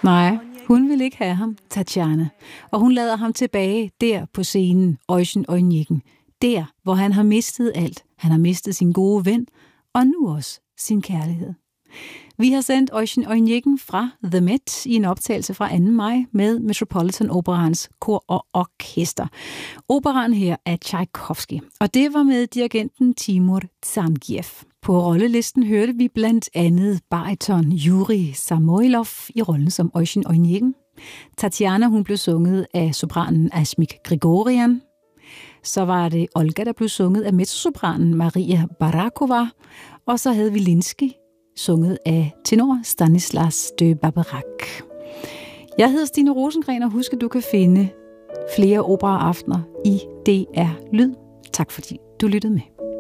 Nej, hun vil ikke have ham, Tatjana. Og hun lader ham tilbage der på scenen, Oisin Onegin. Der, hvor han har mistet alt. Han har mistet sin gode ven, og nu også sin kærlighed. Vi har sendt Oisin Onegin fra The Met i en optagelse fra 2. maj med Metropolitan Operaens kor og orkester. Operaen her er Tchaikovsky, og det var med dirigenten Timur Dzangiev. På rollelisten hørte vi blandt andet bariton Yuri Samoilov i rollen som Oisin Onegin. Tatjana, hun blev sunget af sopranen Asmik Grigorian. Så var det Olga, der blev sunget af mezzosopranen Maria Barakova. Og så havde vi Linsky, sunget af tenor Stanislas de Barberac. Jeg hedder Stine Rosengren, og husk, at du kan finde flere operaaftener i DR Lyd. Tak fordi du lyttede med.